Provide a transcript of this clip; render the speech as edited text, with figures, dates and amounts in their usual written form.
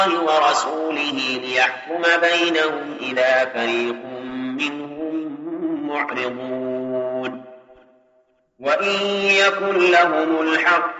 ورسوله ليحكم بينهم إذا فريق منهم معرضون وإن يكن لهم الحق